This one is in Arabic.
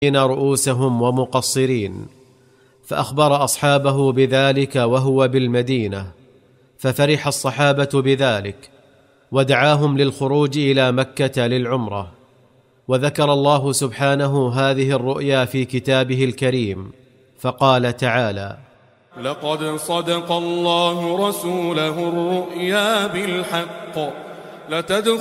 رؤوسهم ومقصرين، فأخبر أصحابه بذلك وهو بالمدينة، ففرح الصحابة بذلك ودعاهم للخروج إلى مكة للعمرة. وذكر الله سبحانه هذه الرؤيا في كتابه الكريم، فقال تعالى: لقد صدق الله رسوله الرؤيا بالحق